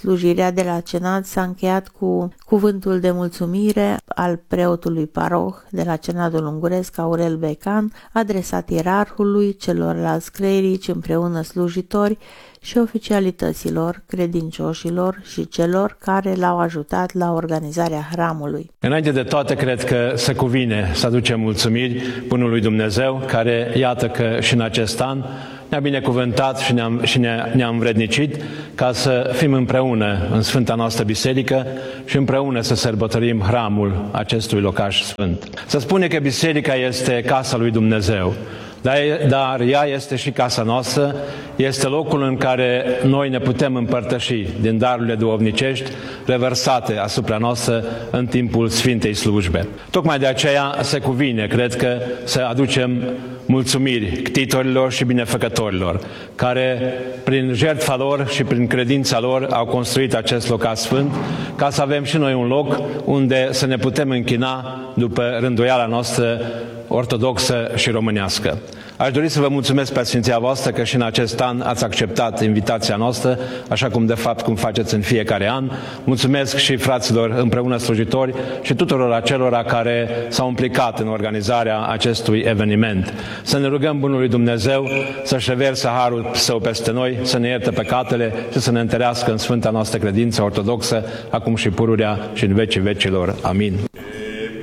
Slujirea de la cenat s-a încheiat cu cuvântul de mulțumire al preotului paroh de la Cenadul Unguresc, Aurel Becan, adresat ierarhului, celorlalți clerici, împreună slujitori și oficialităților, credincioșilor și celor care l-au ajutat la organizarea hramului. Înainte de toate, cred că se cuvine să aducem mulțumiri Bunului Dumnezeu, care, iată că și în acest an ne-a binecuvântat și ne-a învrednicit ca să fim împreună în Sfânta noastră Biserică și împreună să sărbătorim hramul acestui locaș sfânt. Se spune că Biserica este casa lui Dumnezeu, dar ea este și casa noastră, este locul în care noi ne putem împărtăși din darurile duhovnicești reversate asupra noastră în timpul Sfintei Slujbe. Tocmai de aceea se cuvine, cred că, să aducem mulțumiri ctitorilor și binefăcătorilor, care prin jertfa lor și prin credința lor au construit acest locaș sfânt, ca să avem și noi un loc unde să ne putem închina după rânduiala noastră ortodoxă și românească. Aș dori să vă mulțumesc pe Sfinția voastră că și în acest an ați acceptat invitația noastră, așa cum de fapt cum faceți în fiecare an. Mulțumesc și fraților împreună slujitori și tuturor acelora care s-au implicat în organizarea acestui eveniment. Să ne rugăm Bunului Dumnezeu să-și reverse harul Său peste noi, să ne ierte păcatele și să ne întărească în sfânta noastră credință ortodoxă, acum și pururea și în vecii vecilor. Amin.